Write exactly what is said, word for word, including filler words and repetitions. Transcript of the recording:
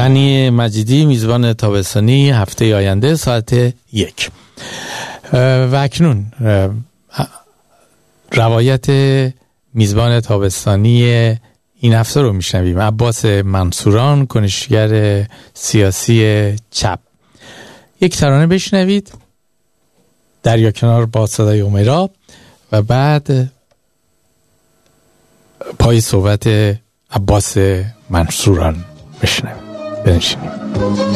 غنی مجیدی، میزبان تابستانی هفته آینده ساعت یک. و اکنون روایت میزبان تابستانی این هفته رو میشنویم. عباس منصوران، کنشگر سیاسی چپ. یک ترانه بشنوید، دریا کنار با صدای امیرا، و بعد پای صحبت عباس منصوران بشنویم. بنشینیم.